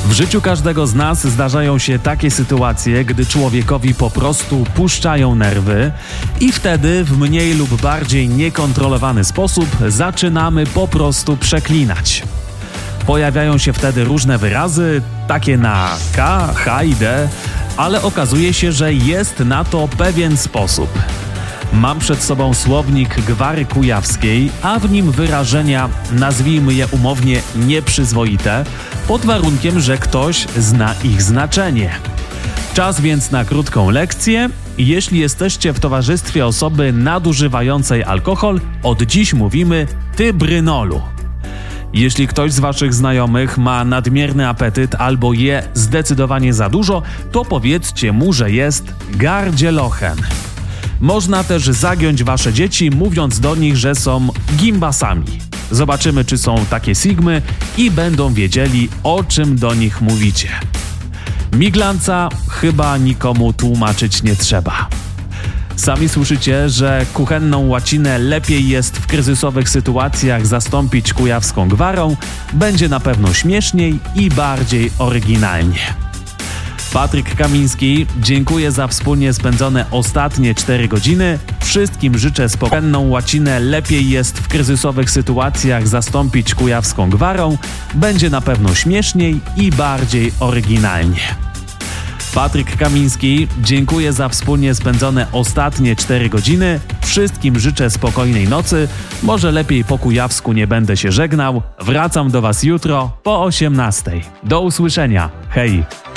W życiu każdego z nas zdarzają się takie sytuacje, gdy człowiekowi po prostu puszczają nerwy i wtedy w mniej lub bardziej niekontrolowany sposób zaczynamy po prostu przeklinać. Pojawiają się wtedy różne wyrazy, takie na K, H i D, ale okazuje się, że jest na to pewien sposób. Mam przed sobą słownik Gwary Kujawskiej, a w nim wyrażenia, nazwijmy je umownie, nieprzyzwoite, pod warunkiem, że ktoś zna ich znaczenie. Czas więc na krótką lekcję. Jeśli jesteście w towarzystwie osoby nadużywającej alkohol, od dziś mówimy tybrynolu. Jeśli ktoś z waszych znajomych ma nadmierny apetyt albo je zdecydowanie za dużo, to powiedzcie mu, że jest gardzielochen. Można też zagiąć wasze dzieci, mówiąc do nich, że są gimbasami. Zobaczymy, czy są takie sigmy i będą wiedzieli, o czym do nich mówicie. Miglanca chyba nikomu tłumaczyć nie trzeba. Sami słyszycie, że kuchenną łacinę lepiej jest w kryzysowych sytuacjach zastąpić kujawską gwarą. Będzie na pewno śmieszniej i bardziej oryginalnie. Patryk Kamiński, dziękuję za wspólnie spędzone ostatnie 4 godziny. Wszystkim życzę spokojną łacinę lepiej jest w kryzysowych sytuacjach zastąpić kujawską gwarą. Będzie na pewno śmieszniej i bardziej oryginalnie. Patryk Kamiński, dziękuję za wspólnie spędzone ostatnie 4 godziny. Wszystkim życzę spokojnej nocy. Może lepiej po kujawsku nie będę się żegnał. Wracam do was jutro po 18:00. Do usłyszenia. Hej!